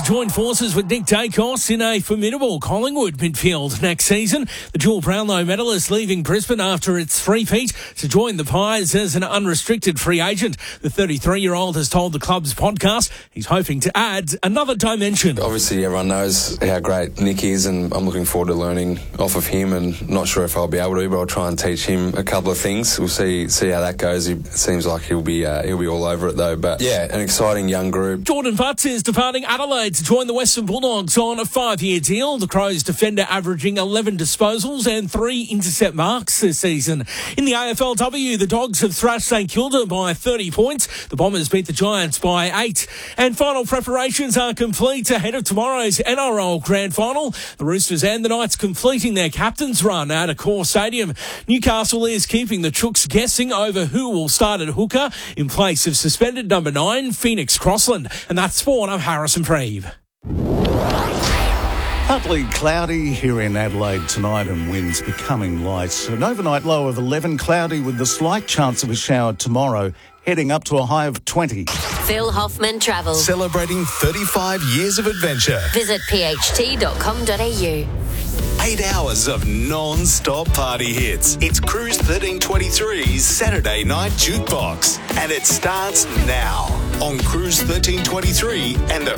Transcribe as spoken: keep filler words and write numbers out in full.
join forces with Nick Dacos in a formidable Collingwood midfield next season. The dual Brownlow medalist leaving Brisbane after its three-peat to join the Pies as an unrestricted free agent. The thirty-three-year-old has told the club's podcast he's hoping to add another dimension. Obviously, everyone knows how great Nick is, and I'm looking forward to learning off of him, and not sure if I'll be able to, but I'll try and teach him a couple of things. We'll see see how that goes. It seems like he'll be uh, he'll be all over it though. But yeah, an exciting young group. Jordan Butts is departing Adelaide to join the Western Bulldogs on a five-year deal. The Crows defender averaging eleven disposals and three intercept marks this season. In the A F L W, the Dogs have thrashed St Kilda by thirty points. The Bombers beat the Giants by eight. And final preparations are complete ahead of tomorrow's N R L Grand Final. The Roosters and the Knights completing their captain's run at Accor Stadium. Newcastle is keeping the Chooks guessing over who will start at hooker in place of suspended number nine, Phoenix Crossland. And that's sport. I'm Harrison Preeve. Partly cloudy here in Adelaide tonight and winds becoming light. An overnight low of eleven, cloudy with the slight chance of a shower tomorrow, heading up to a high of twenty. Phil Hoffman Travel. Celebrating thirty-five years of adventure. Visit p h t dot com dot a u. Eight hours of non-stop party hits. It's Cruise thirteen twenty-three's Saturday Night Jukebox. And it starts now on Cruise thirteen twenty-three and the